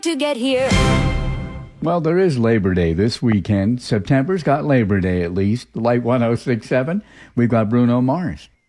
to get here. Well, there is Labor Day this weekend. September's got Labor Day at least. Light 106.7, we've got Bruno Mars.